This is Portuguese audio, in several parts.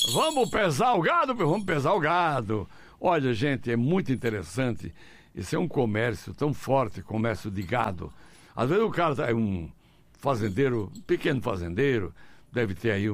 Vamos pesar o gado, vamos pesar o gado. Olha, gente, é muito interessante. Esse é um comércio tão forte, comércio de gado. Às vezes o cara é um fazendeiro, um pequeno fazendeiro, deve ter aí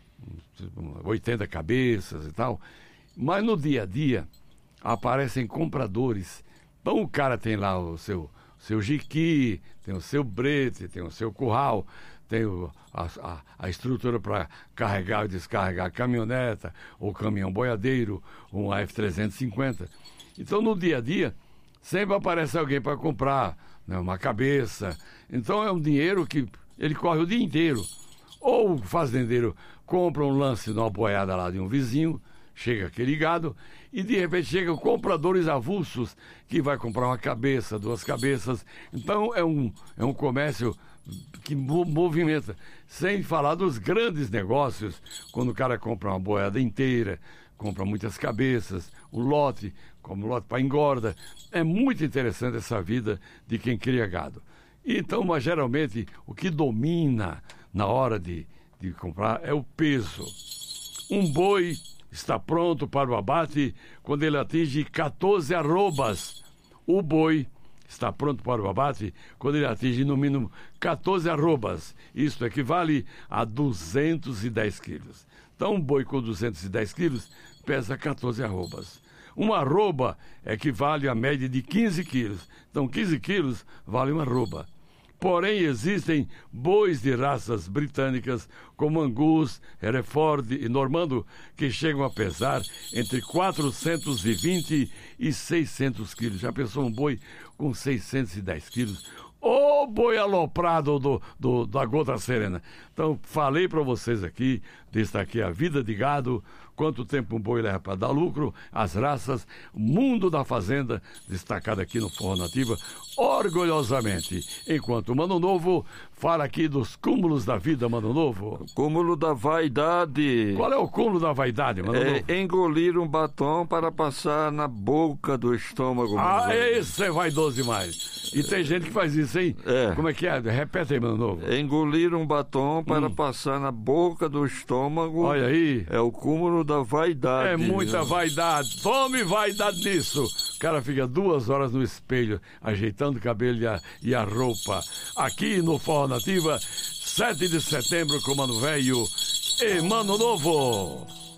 80 cabeças e tal. Mas no dia a dia aparecem compradores. Então o cara tem lá o seu jiqui, tem o seu brete, tem o seu curral, tem a estrutura para carregar e descarregar a caminhoneta, ou caminhão boiadeiro, um F-350. Então no dia a dia sempre aparece alguém para comprar, né, uma cabeça. Então é um dinheiro que ele corre o dia inteiro. Ou o fazendeiro compra um lance numa boiada lá de um vizinho, chega aquele gado, e de repente chegam compradores avulsos que vai comprar uma cabeça, 2 cabeças. Então é um comércio que movimenta. Sem falar dos grandes negócios, quando o cara compra uma boiada inteira, compra muitas cabeças, um lote, como lote para engorda. É muito interessante essa vida de quem cria gado. Então, mas geralmente, o que domina na hora de comprar é o peso. Um boi está pronto para o abate quando ele atinge 14 arrobas. O boi está pronto para o abate quando ele atinge no mínimo 14 arrobas. Isso equivale a 210 quilos. Então, um boi com 210 quilos pesa 14 arrobas. Uma arroba equivale a média de 15 quilos. Então, 15 quilos vale uma arroba. Porém, existem bois de raças britânicas, como Angus, Hereford e Normando, que chegam a pesar entre 420 e 600 quilos. Já pensou um boi com 610 quilos? Ô boi aloprado da Gota Serena. Então, falei para vocês aqui, destaquei a vida de gado, quanto tempo um boi leva para dar lucro, as raças, mundo da fazenda, destacado aqui no Forró Nativa, orgulhosamente. Enquanto o Mano Novo fala aqui dos cúmulos da vida, Mano Novo. Cúmulo da vaidade. Qual é o cúmulo da vaidade, Mano Novo? Engolir um batom para passar na boca do estômago. Esse é vaidoso demais. E tem gente que faz isso, hein? Como é que é? Repete aí, Mano Novo. Engolir um batom para passar na boca do estômago. Olha aí. É o cúmulo da vaidade. É muita vaidade. Tome vaidade nisso. O cara fica 2 horas no espelho, ajeitando o cabelo e a roupa. Aqui no Forró Nativa, 7 de setembro com Mano Velho e Mano Novo.